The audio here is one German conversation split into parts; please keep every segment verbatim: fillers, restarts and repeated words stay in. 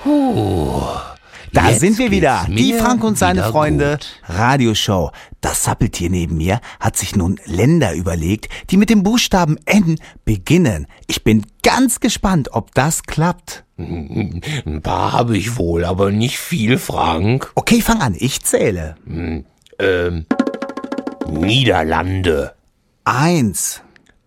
Puh, Da jetzt sind wir wieder, geht's die mir Frank und seine wieder Freunde, gut. Radioshow. Das Sappeltier neben mir hat sich nun Länder überlegt, die mit dem Buchstaben N beginnen. Ich bin ganz gespannt, ob das klappt. Ein paar habe ich wohl, aber nicht viel, Frank. Okay, fang an, ich zähle. Ähm, Niederlande, Eins.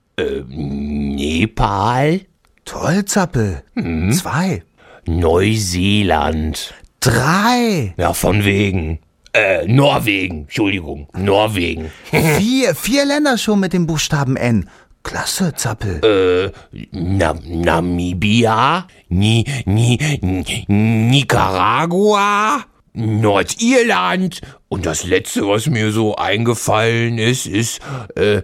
Nepal, Toll, Zappel. Zwei. Neuseeland. Drei. Ja, von wegen. Äh, Norwegen, Entschuldigung, Norwegen. Vier. Vier Länder schon mit dem Buchstaben N. Klasse, Zappel. Äh, Na, Namibia, Ni, Ni, Ni, Nicaragua, Nordirland und das letzte, was mir so eingefallen ist, ist äh,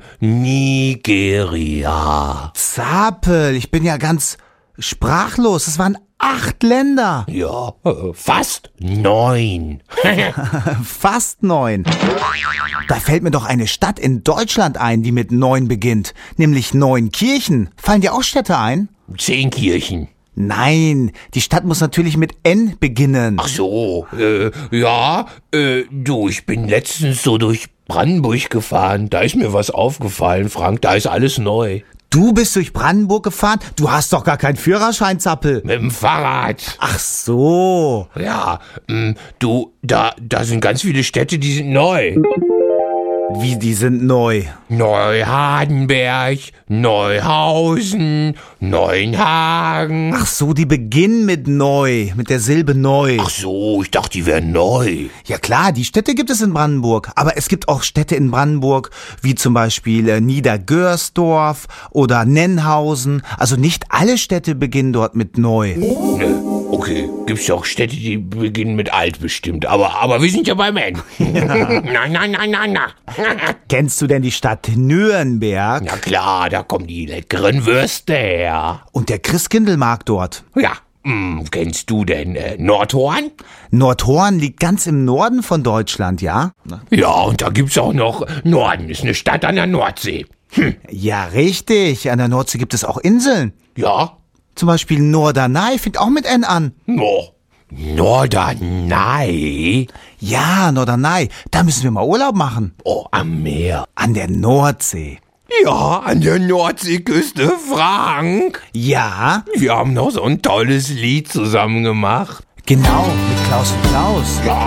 Nigeria. Zappel, ich bin ja ganz sprachlos. Es waren acht Länder. Ja, äh, fast neun. Fast neun. Da fällt mir doch eine Stadt in Deutschland ein, die mit neun beginnt. Nämlich Neunkirchen. Fallen dir auch Städte ein? Zehn Kirchen. Nein, die Stadt muss natürlich mit N beginnen. Ach so, äh, ja, äh, du, ich bin letztens so durch Brandenburg gefahren. Da ist mir was aufgefallen, Frank, da ist alles neu. Du bist durch Brandenburg gefahren? Du hast doch gar keinen Führerschein, Zappel. Mit dem Fahrrad. Ach so. Ja, mh, du, da, da sind ganz viele Städte, die sind neu. Wie, die sind neu. Neuhardenberg, Neuhausen, Neuenhagen. Ach so, die beginnen mit neu, mit der Silbe neu. Ach so, ich dachte, die wären neu. Ja klar, die Städte gibt es in Brandenburg. Aber es gibt auch Städte in Brandenburg, wie zum Beispiel äh, Niedergörsdorf oder Nennhausen. Also nicht alle Städte beginnen dort mit neu. Ne, okay, gibt's ja auch Städte, die beginnen mit alt bestimmt. Aber, aber wir sind ja beim N. Nein, nein, nein, nein, nein. Kennst du denn die Stadt Nürnberg? Na klar, da kommen die leckeren Würste her. Und der Christkindlmarkt dort? Ja, mh, kennst du denn äh, Nordhorn? Nordhorn liegt ganz im Norden von Deutschland, ja? Ja, und da gibt's auch noch Norden, ist eine Stadt an der Nordsee. Hm, Ja, richtig. An der Nordsee gibt es auch Inseln. ja, Zum Beispiel Norderney fängt auch mit N an. no. Norderney? Ja, Norderney. Da müssen wir mal Urlaub machen. Oh, am Meer. An der Nordsee. Ja, an der Nordseeküste, Frank. Ja, Wir haben noch so ein tolles Lied zusammen gemacht. genau. Mit Klaus und Klaus. Ja,